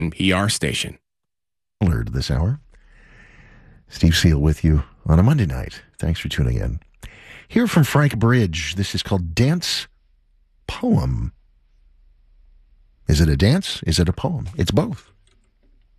PR station. Alert this hour. Steve Seal with you on a Monday night. Thanks for tuning in. Here from Frank Bridge. This is called Dance Poem. Is it a dance? Is it a poem? It's both.